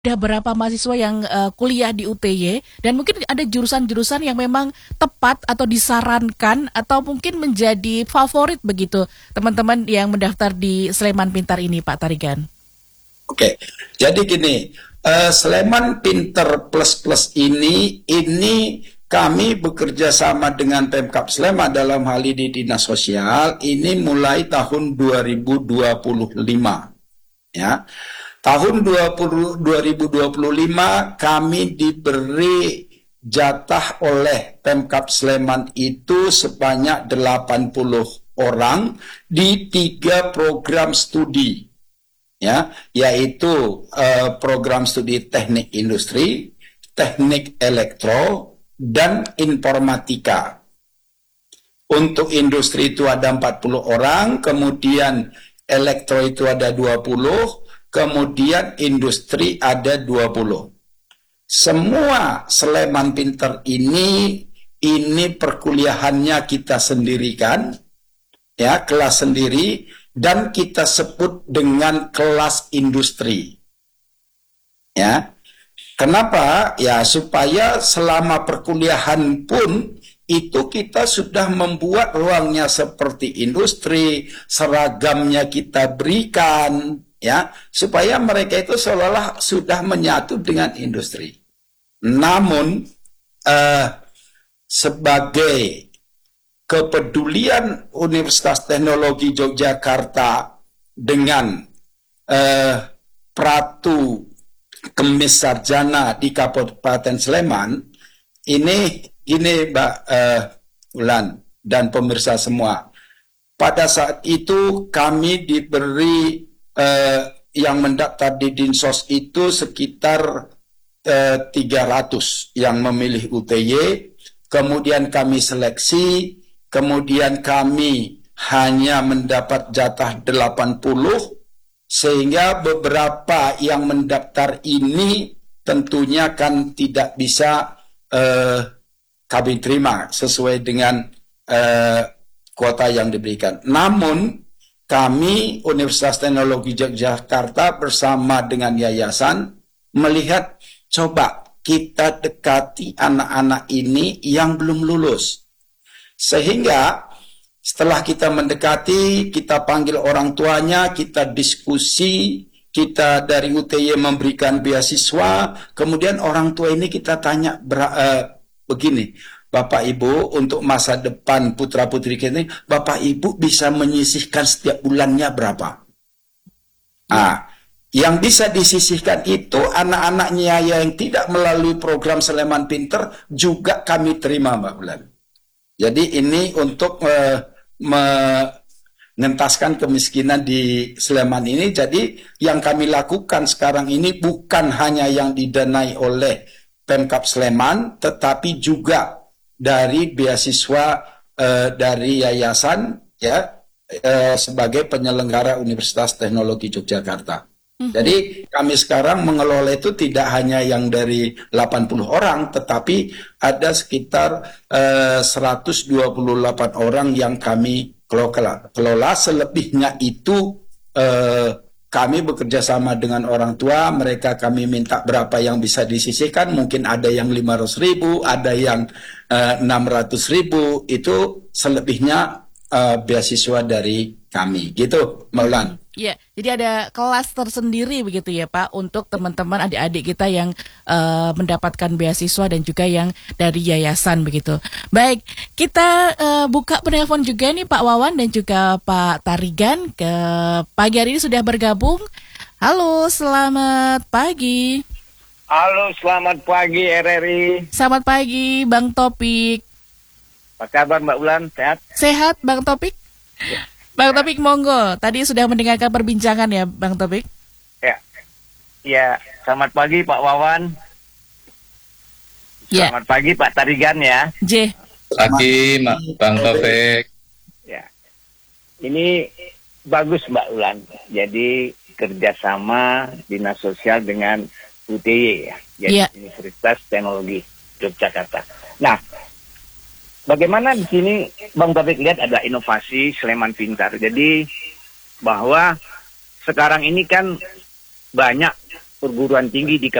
Ada berapa mahasiswa yang kuliah di UTY dan mungkin ada jurusan-jurusan yang memang tepat atau disarankan atau mungkin menjadi favorit begitu teman-teman yang mendaftar di Sleman Pintar ini, Pak Tarigan. Oke, jadi gini, Sleman Pintar Plus ini kami bekerja sama dengan Pemkab Sleman dalam hal ini Dinas Sosial ini mulai tahun 2025, ya. Tahun 2025 kami diberi jatah oleh Pemkab Sleman itu sebanyak 80 orang di 3 program studi, ya, yaitu program studi teknik industri, teknik elektro, dan informatika. Untuk industri itu ada 40 orang, kemudian elektro itu ada 20, kemudian industri ada 20. Semua Sleman Pintar ini perkuliahannya kita sendirikan, ya, kelas sendiri, dan kita sebut dengan kelas industri. Ya. Kenapa? Ya, supaya selama perkuliahan pun itu kita sudah membuat ruangnya seperti industri, seragamnya kita berikan, ya, supaya mereka itu seolah-olah sudah menyatu dengan industri. Namun sebagai kepedulian Universitas Teknologi Yogyakarta dengan Pratu Kemis Sarjana di Kabupaten Sleman, ini Mbak Ulan dan pemirsa semua, pada saat itu kami diberi yang mendaftar di Dinsos itu sekitar 300 yang memilih UTY, kemudian kami seleksi, kemudian kami hanya mendapat jatah 80, sehingga beberapa yang mendaftar ini tentunya kan tidak bisa kami terima sesuai dengan kuota yang diberikan. Namun kami Universitas Teknologi Yogyakarta bersama dengan yayasan melihat, coba kita dekati anak-anak ini yang belum lulus. Sehingga setelah kita mendekati, kita panggil orang tuanya, kita diskusi, kita dari UTY memberikan beasiswa, kemudian orang tua ini kita tanya begini, Bapak Ibu, untuk masa depan putra-putri kita ini, Bapak Ibu bisa menyisihkan setiap bulannya berapa? Yang bisa disisihkan itu anak-anaknya yang tidak melalui program Sleman Pintar juga kami terima, Mbak Bulan. Jadi ini untuk mengentaskan kemiskinan di Sleman ini. Jadi yang kami lakukan sekarang ini bukan hanya yang didanai oleh Pemkab Sleman, tetapi juga dari beasiswa dari yayasan, ya, sebagai penyelenggara Universitas Teknologi Yogyakarta. Jadi kami sekarang mengelola itu tidak hanya yang dari 80 orang, tetapi ada sekitar 128 orang yang kami kelola. Selebihnya itu kami bekerja sama dengan orang tua, mereka kami minta berapa yang bisa disisihkan, mungkin ada yang 500.000, ada yang 600.000, itu selebihnya beasiswa dari kami, gitu, Maulan. Ya, jadi ada kelas tersendiri begitu ya Pak, untuk teman-teman adik-adik kita yang mendapatkan beasiswa dan juga yang dari yayasan begitu. Baik, kita buka penelpon juga nih Pak Wawan dan juga Pak Tarigan ke pagi hari ini sudah bergabung. Halo, selamat pagi. Halo, selamat pagi RRI. Selamat pagi Bang Topik. Apa kabar Mbak Ulan, sehat? Sehat Bang Topik? Ya. Bang Topik monggo, tadi sudah mendengarkan perbincangan ya Bang Topik? Ya, selamat pagi Pak Wawan. Ya. Selamat pagi Pak Tarigan ya. Pagi Bang Topik. Ya, ini bagus Mbak Ulan. Jadi kerjasama Dinas Sosial dengan UTY ya, jadi Universitas Teknologi Yogyakarta. Nah, bagaimana di sini Bang Taufik lihat ada inovasi Sleman Pintar. Jadi bahwa sekarang ini kan banyak perguruan tinggi di